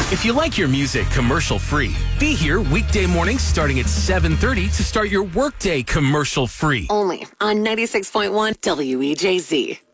If you like your music commercial-free, be here weekday mornings starting at 7:30 to start your workday commercial-free. Only on 96.1 WEJZ.